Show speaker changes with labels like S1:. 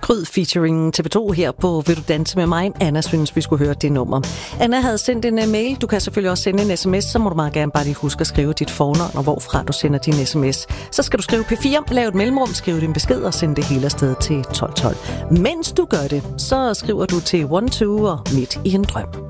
S1: Kryd featuring TV2 her på Vil du danse med mig? Anna synes, vi skulle høre det nummer. Anna havde sendt en mail. Du kan selvfølgelig også sende en sms, så må du meget gerne bare lige huske at skrive dit fornavn og hvorfra du sender din sms. Så skal du skrive P4, lave et mellemrum, skrive din besked og sende det hele afsted til 1212. Mens du gør det, så skriver du til 12 og midt i en drøm.